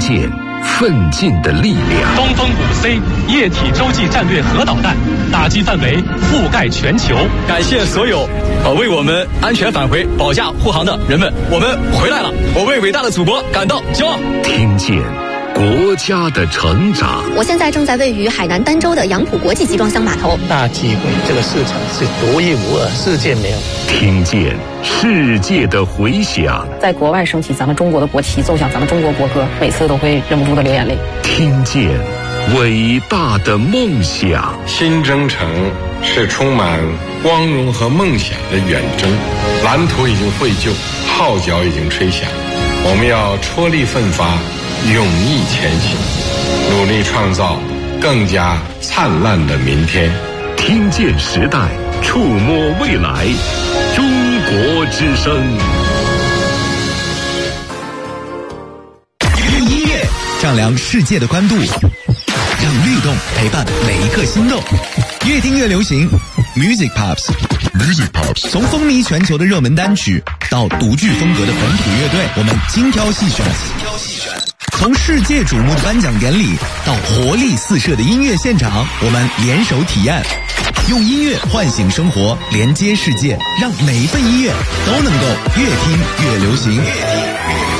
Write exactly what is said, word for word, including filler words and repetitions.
见奋进的力量。 东风五 C 液体洲际战略核导弹打击范围覆盖全球。 感谢所有呃为我们安全返回保驾护航的人们，我们回来了，我为伟大的祖国感到骄傲。 听见国家的成长。 我现在正在位于海南儋州的杨浦国际集装箱码头。 大机会，这个市场是独一无二，世界没有。 听见世界的回响。 在国外升起咱们中国的国旗，奏响咱们中国国歌，每次都会忍不住的流眼泪。 听见伟大的梦想。 新征程是充满光荣和梦想的远征，蓝图已经绘就，号角已经吹响，我们要踔厉奋发，勇毅前行，努力创造更加灿烂的明天。 听见时代，触摸未来，中国之声。 用音乐丈量世界的宽度，让律动陪伴每一颗心动。越听越流行 Music Pops Music Pops 从风靡全球的热门单曲到独具风格的本土乐队，我们精挑细选。从世界瞩目的颁奖典礼到活力四射的音乐现场，我们联手体验，用音乐唤醒生活，连接世界，让每一份音乐都能够越听越流行。